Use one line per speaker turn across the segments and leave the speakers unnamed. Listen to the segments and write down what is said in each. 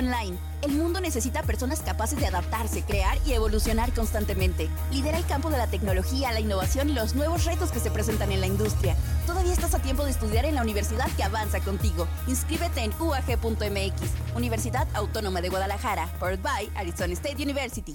online. El mundo necesita personas capaces de adaptarse, crear y evolucionar constantemente. Lidera el campo de la tecnología, la innovación y los nuevos retos que se presentan en la industria. Todavía estás a tiempo de estudiar en la universidad que avanza contigo. Inscríbete en uag.mx, Universidad Autónoma de Guadalajara, powered by Arizona State University.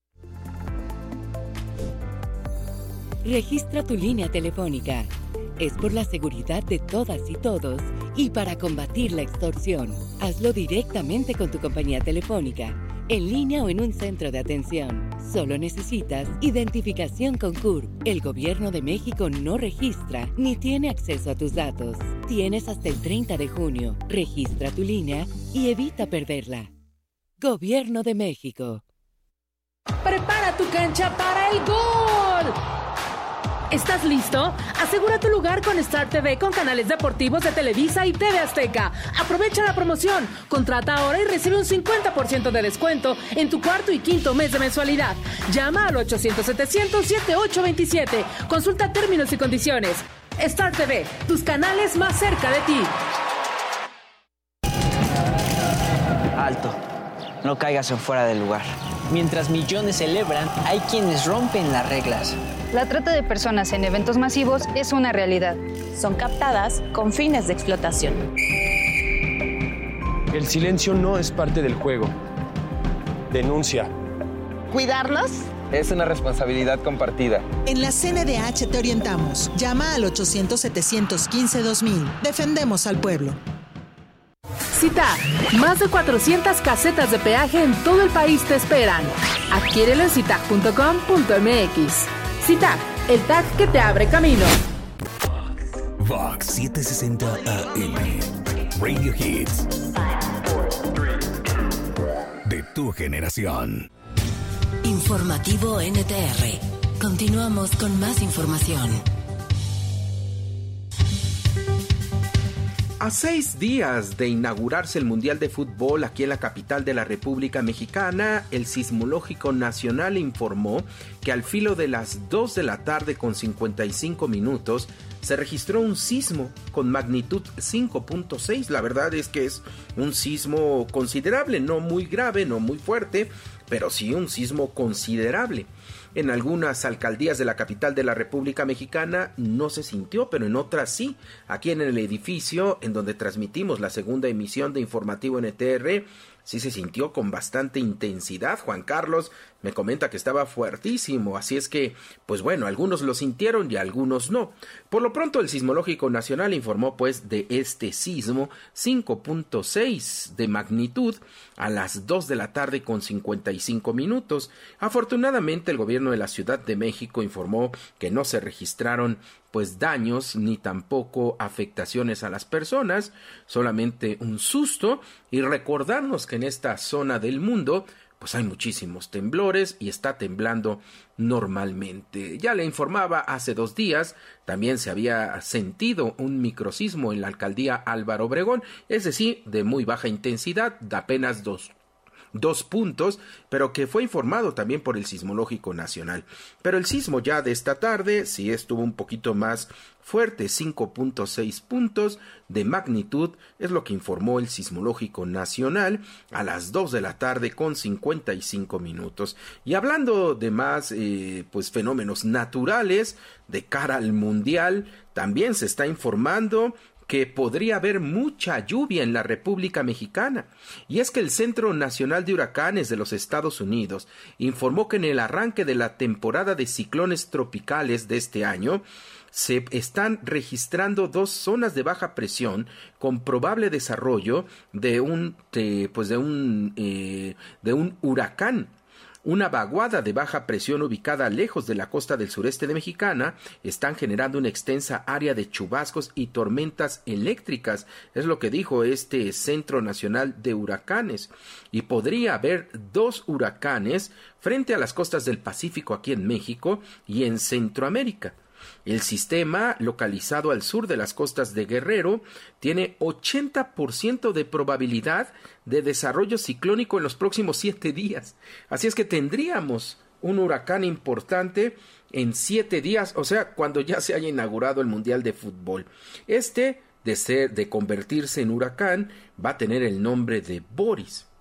Registra tu línea telefónica. Es por la seguridad de todas y todos y para combatir la extorsión. Hazlo directamente con tu compañía telefónica, en línea o en un centro de atención. Solo necesitas identificación con CURP. El Gobierno de México no registra ni tiene acceso a tus datos. Tienes hasta el 30 de junio. Registra tu línea y evita perderla. Gobierno de México.
Prepara tu cancha para el gol. ¿Estás listo? Asegura tu lugar con Star TV con canales deportivos de Televisa y TV Azteca. Aprovecha la promoción. Contrata ahora y recibe un 50% de descuento en tu cuarto y quinto mes de mensualidad. Llama al 800-700-7827. Consulta términos y condiciones. Star TV, tus canales más cerca de ti.
Alto. No caigas en fuera del lugar. Mientras millones celebran, hay quienes rompen las reglas.
La trata de personas en eventos masivos es una realidad.
Son captadas con fines de explotación.
El silencio no es parte del juego. Denuncia.
¿Cuidarnos?
Es una responsabilidad compartida.
En la CNDH te orientamos. Llama al 800-715-2000. Defendemos al pueblo.
CITAG, más de 400 casetas de peaje en todo el país te esperan. Adquiérelo en citag.com.mx. CITAG, el tag que te abre camino.
Vox 760 AM. Radio Hits. De tu generación.
Informativo NTR. Continuamos con más información.
A 6 días de inaugurarse el Mundial de Fútbol aquí en la capital de la República Mexicana, el Sismológico Nacional informó que al filo de las 2 de la tarde con 55 minutos se registró un sismo con magnitud 5.6. La verdad es que es un sismo considerable, no muy grave, no muy fuerte, pero sí un sismo considerable. En algunas alcaldías de la capital de la República Mexicana no se sintió, pero en otras sí. Aquí en el edificio en donde transmitimos la segunda emisión de Informativo NTR, sí se sintió con bastante intensidad. Juan Carlos me comenta que estaba fuertísimo, así es que, pues bueno, algunos lo sintieron y algunos no. Por lo pronto el Sismológico Nacional informó pues de este sismo 5.6 de magnitud a las 2 de la tarde con 55 minutos. Afortunadamente el gobierno de la Ciudad de México informó que no se registraron pues daños ni tampoco afectaciones a las personas, solamente un susto, y recordarnos que en esta zona del mundo pues hay muchísimos temblores y está temblando normalmente. Ya le informaba hace 2 días, también se había sentido un microsismo en la alcaldía Álvaro Obregón, es decir, de muy baja intensidad, de apenas 2 puntos, pero que fue informado también por el Sismológico Nacional. Pero el sismo ya de esta tarde sí estuvo un poquito más fuerte, 5.6 puntos de magnitud, es lo que informó el Sismológico Nacional a las 2 de la tarde con 55 minutos. Y hablando de más pues fenómenos naturales de cara al Mundial, también se está informando que podría haber mucha lluvia en la República Mexicana. Y es que el Centro Nacional de Huracanes de los Estados Unidos informó que en el arranque de la temporada de ciclones tropicales de este año se están registrando 2 zonas de baja presión con probable desarrollo de un huracán. Una vaguada de baja presión ubicada lejos de la costa del sureste de Mexicana están generando una extensa área de chubascos y tormentas eléctricas, es lo que dijo este Centro Nacional de Huracanes, y podría haber 2 huracanes frente a las costas del Pacífico aquí en México y en Centroamérica. El sistema, localizado al sur de las costas de Guerrero, tiene 80% de probabilidad de desarrollo ciclónico en los próximos 7 días. Así es que tendríamos un huracán importante en 7 días, o sea, cuando ya se haya inaugurado el Mundial de Fútbol. De convertirse en huracán, va a tener el nombre de Boris.